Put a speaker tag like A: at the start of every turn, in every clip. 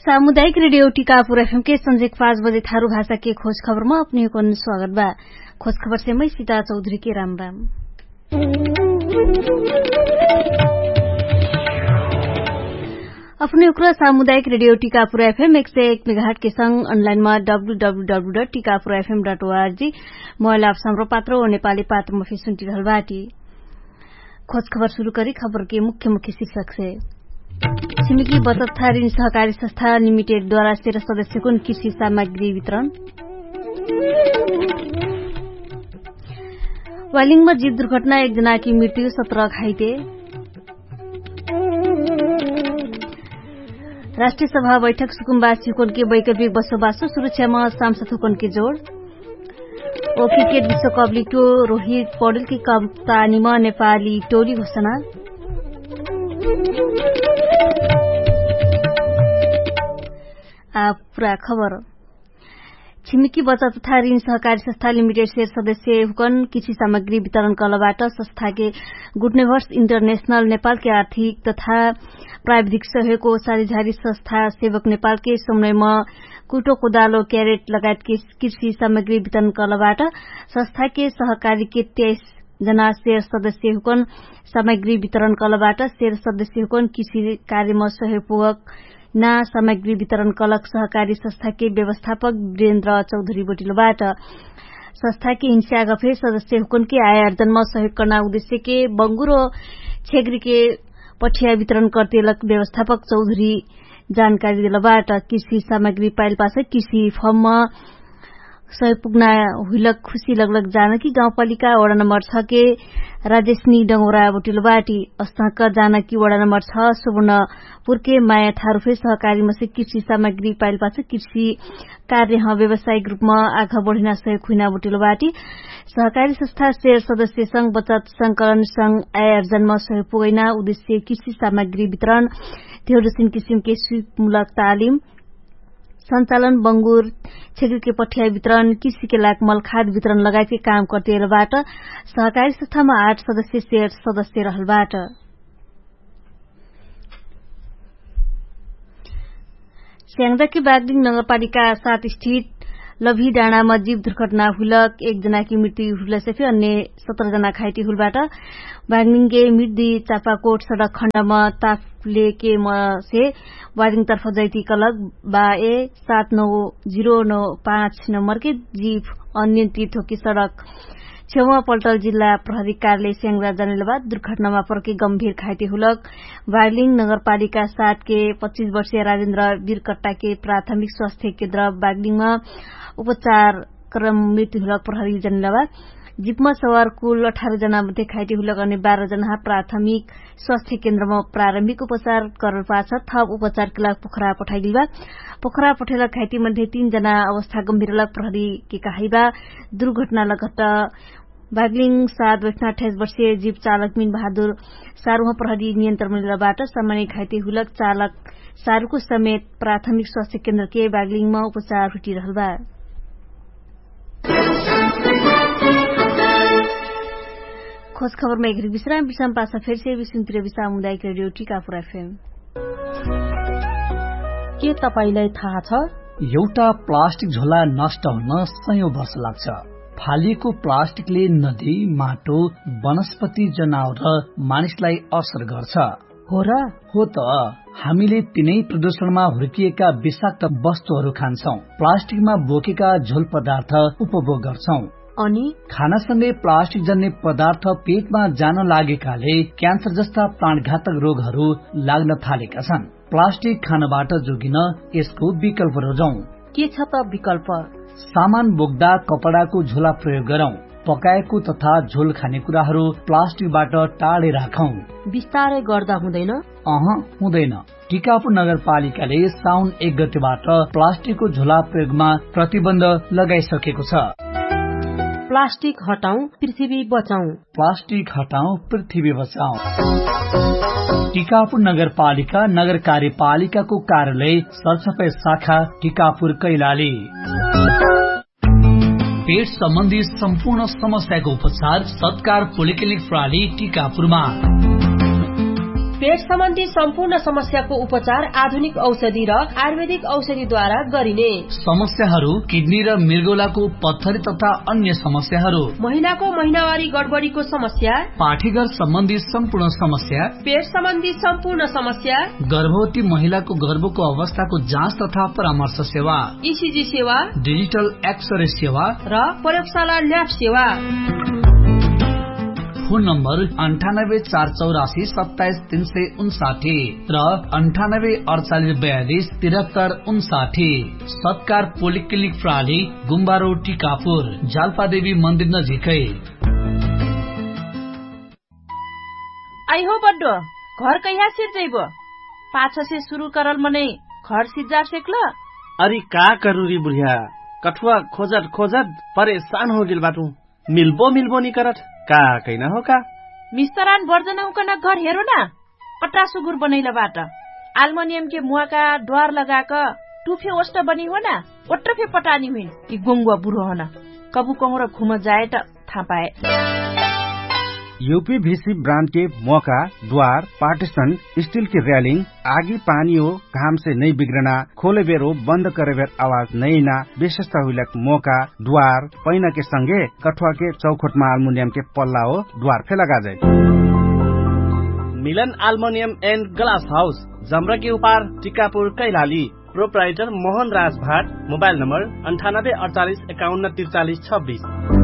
A: सामुदायिक radio Tikapur FM के संजे 5 बजे थारू भाषा के खोज खबर में अपने को स्वागत बा। खोज खबर से मैं सीता चौधरी के राम राम। अपने उक्र सामुदायिक रेडियो टीकापुर एफएम 101 मेगाहर्ट्ज के संग ऑनलाइन में www.tikapurfm.org मोबाइल ऐप हाम्रो पात्र और नेपाली पात्र में फिर सुनती रहल बाटी। खोज खबर शुरू करी खबर के मुख्य शीर्षक से। छिमेकी बचत तथा ऋण सहकारी संस्था लिमिटेड द्वारा 13 सदस्यको कृषि सामग्री वितरण। वालिङमा जीव दुर्घटना 1 जना की मृत्यु 17 घाइते। राष्ट्रिय सभा बैठक सुकुम्बासी हुकुन के वैकल्पिक बसोबासो सुरक्षामा सांसद हुकुन के जोड़। ओ क्रिकेट विश्वकप लीग 2 रोहित पौडेल की कप्तानीमा नेपाली टोली घोषणा। पूरा खबर। छिमेकी बचत तथा ऋण सहकारी संस्था लिमिटेड शेयर सदस्य हुकन कृषि सामग्री वितरण कलबाट संस्था के गुडनेभर्स इंटरनेशनल नेपाल के आर्थिक तथा प्राविधिक सहयोग साझेदारी संस्था सेवक नेपाल के समन्वयमा कुटो कोदालो क्यारेट लगायत के कृषि सामग्री वितरण कलबाट संस्था के सहकारी के 23 जना शेयर सदस्य हुकन सामग्री वितरण कलबाट शेयर सदस्य हुकन कृषि कार्यमा सहयोगपूर्वक ना सामग्री वितरण कलक सहकारी संस्था के व्यवस्थापक वीरेन्द्र चौधरी बोटिलोबाट संस्था के हिंसा गफे सदस्य हुकुन के आय अर्जनमा सहयोग करना उद्देश्य के बंगुरो छेग्री के पठिया वितरण करतेलक व्यवस्थापक चौधरी जानकारी दिलबाट कृषि सामग्री पाइल पास कृषि फर्ममा सहयोग पुग्ना हुइलक खुशी लगलग जानकी गाउँपालिका वडा नम्बर 6 के राजेशनी डंगोरा बोटिलोबाटी अस्ताक जानकी वडा नम्बर 6 सुवर्णपुर के माया थारूफे सहकारी मसे कृषि सामग्री पाइल पास कृषि कार्य व्यावसायिक रूपमा आगा बढ़िना सहयोग हुइना बोटिलोबाटी सहकारी संस्था शेयर सदस्य संघ बचत संकलन संघ आय अर्जनमा सहयोग पुगैना उद्देश्य कृषि सामग्री वितरण धेरैसिन किसिम के सूपमूलक तालिम संचालन बंगुर छेग्री के पठिया वितरण कृषि के लायक मल खाद वितरण लगायत के काम करतेबाट सहकारी संस्थामा 8 सदस्य शेयर सदस्य रहलबाट स्याङजाकी बागलिङ नगरपालिका 7 स्थित लभी डाँडामा जीव दुर्घटना हुलक 1 जना की मृत्यु हुलसफी अन्य 17 जना घाइते हुलबाट बागलिङके मिर्दी चापाकोट सड़क खण्डमा ताफले के से वारिङ तर्फ जैती कलक बाए 79095 नम्बर के जीव अनियन्त्रित होकी सड़क छेउमा पल्टल जिल्ला प्रहरी कार्यालय स्याङ्जा जाने बाद दुर्घटनामा पर्के गम्भीर घाइते हुलक बागलिङ नगरपालिका 7 के 25 वर्षीय राजेन्द्र वीरकट्टा के प्राथमिक स्वास्थ्य केन्द्र बागलिङमा उपचार क्रम मृत्यु हुलक प्रहरी जनलाबाद जीपमा सवार कुल 18 जना मध्ये घाइते हुलक अनि 12 जना प्राथमिक स्वास्थ्य केन्द्रमा प्रारम्भिक उपचार करल पाछ थप उपचार के लागि पोखरा पठाइदिलबा पोखरा पठेला घाइते मध्ये 3 जना अवस्था गम्भीर लग प्रहरी के कहाइबा दुर्घटना लगत बागलिङ 7 वर्षना 28 वर्षीय जीप चालक मीन बहादुर सारुमा प्रहरी नियन्त्रण मिलबाट सामान्य घाइते हुलक चालक सारुको समेत प्राथमिक स्वास्थ्य केन्द्र के बागलिङमा उपचार हुटिरहलबा। खोज खबर में एक विश्राम पासा फेर से विश्वतिर सामुदायिक रेडियो टीकापुर एफएम।
B: के तपाईलाई थाहा छ
C: एउटा प्लास्टिक झोला नष्ट हुन सयौं वर्ष लाग्छ। फालिएको प्लास्टिकले नदी माटो वनस्पति जनावर र मानिसलाई असर गर्छ।
B: हो र
C: हो त हामीले तिनै प्रदूषणमा हुर्किएका विषाक्त वस्तुहरू खान्छौं प्लास्टिकमा बोकेका झोल पदार्थ उपभोग गर्छौं
B: अनि
C: खानासँगै प्लास्टिक जन्य पदार्थ पेटमा जान लागेकाले क्यान्सर जस्ता प्राणघातक रोगहरू लाग्न थालेका छन्। प्लास्टिक खानबाट जोगिन यसको विकल्प रोजौं।
B: के छ त विकल्प?
C: सामान बोक्दा कपडाको झोला प्रयोग गरौं। पकाएको तथा झोल खानेकुराहरू प्लास्टिकबाट टाढे राखौं।
B: विस्तारै गर्दा हुँदैन?
C: हुँदैन। टिकापुर नगरपालिकाले साउन 1 गतेबाट प्लास्टिकको झोला प्रयोगमा प्रतिबन्ध लगाइसकेको छ।
B: प्लास्टिक हटाऊ पृथ्वी बचाऊ।
C: प्लास्टिक हटाऊ पृथ्वी बचाऊ। टिकापुर नगरपालिका नगर कार्यपालिकाको कार्यालय सरसफाई शाखा टिकापुर कैलाली। पेट सम्बन्धी सम्पूर्ण समस्याको उपचार सत्कार पोलिक्लिनिक प्रणाली टिकापुरमा।
B: पेट सम्बन्धी सम्पूर्ण समस्याको उपचार आधुनिक औषधि र आयुर्वेदिक औषधिद्वारा गरिने।
C: समस्याहरू किडनी र मृगौलाको पत्थरी तथा अन्य समस्याहरू,
B: महिलाको महिनावारी गडबडीको समस्या,
C: पाठीघर सम्बन्धी सम्पूर्ण समस्या,
B: पेट सम्बन्धी सम्पूर्ण समस्या,
C: गर्भवती महिलाको गर्भको अवस्थाको जाँच तथा परामर्श सेवा,
B: ईसीजी सेवा,
C: डिजिटल एक्सरे सेवा
B: र प्रयोगशाला ल्याब सेवा।
C: फोन नम्बर 9848477359 र 9848427359। सत्कार पोलिक्लिनिक प्रणाली, गुम्बा रोड, टिकापुर, जाल्पादेवी मन्दिर नजिकै।
D: आई हो बड्डो घर कहिया सिर्जैबो? पाछो से शुरू करल मने घर सिजा सेकल।
E: अरे का करू री बुढ़िया, कठुआ खोजत खोजत परेशान हो गिल बाटू। मिल्बो नी करत का कैना हो का।
D: मिस्तरान वर्जना उकना घर हेरो न, पट्टा सुगुर बनैला बाट आल्मुनियम के मुआ का द्वार लगाक टुफे ओस्ट बनी हो न, ओट्रफे पटानी हुइन कि गोंगुआ बुढो हो न, कबु कहूँ र घुम जाए त थाहा पाए।
F: यूपीवीसी ब्रांड के मौका, द्वार, पार्टीशन, स्टील की रेलिंग, आगी पानी हो घाम से नहीं बिगड़ना, खोले बेर हो बंद करे बेर आवाज नहीं ना, विशेषता हुई मौका, द्वार, पैना के संगे कठुआ के चौखट में एल्युमिनियम के पल्ला हो द्वार पे लगा जाए।
E: मिलन एल्युमिनियम एंड ग्लास हाउस, जमरा के उपार, टिकापुर, कैलाली। प्रोप्राइटर मोहन राज भाट। Mobile number 9848514326।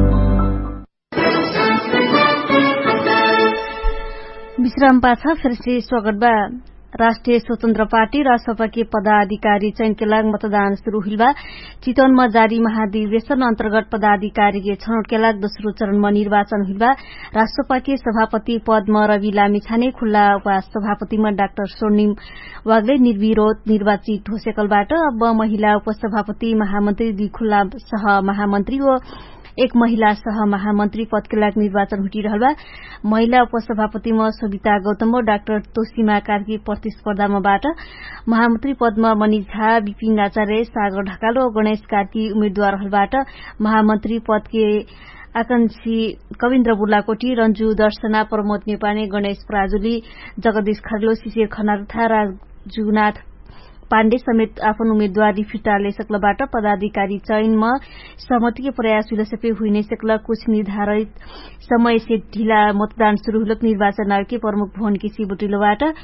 A: विश्राम पाछा फिर से स्वागत बा। राष्ट्रिय स्वतन्त्र पार्टी रासपा के पदाधिकारी चयन के लाग मतदान शुरू हुई बा। चितवन में जारी महाधिवेशन अंतर्गत पदाधिकारी के छनौट के लाग दोस्रो चरण में निर्वाचन हुई बा। रासपा के सभापति पद में रवि लामिछाने, खुल्ला उपसभापति में डाक्टर स्वर्णिम वाग्ले निर्विरोध निर्वाचित हो सकलबाट अब महिला उपसभापति, महामन्त्री, 2 खुल्ला सह महामन्त्री व 1 महिला सह महामन्त्री पद के लाग निर्वाचन हुटिरहल बा। महिला उपसभापति में सविता गौतम व डाक्टर तोसीमा कार्की प्रतिस्पर्धाबाट, महामन्त्री पद में मनिष झा, विपिन आचार्य, सागर ढकाल और गणेश कार्की उम्मेद्वार हलबाट, महामन्त्री पद के आकांक्षी कविन्द्र बुर्लाकोटी, रंजू दर्शना, प्रमोद नेपाने, गणेश पराजुली, जगदीश खर्लो, शिशिर खनाल तथा राजुनाथ पाण्डे समेत आफ्नो उम्मेद्वारी फिर्ता ले सकलबाट पदाधिकारी चयनमा सहमति के प्रयास हुई हुई नहीं सकला। कुछ निर्धारित समय से ढीला मतदान शुरू हुलक निर्वाचन आयोग के प्रमुख भुवन केसी बुटिलोबाट